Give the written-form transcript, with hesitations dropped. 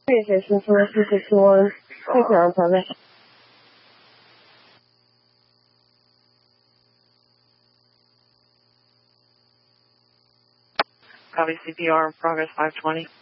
Station 261, take care on progress. Copy CPR, progress 520.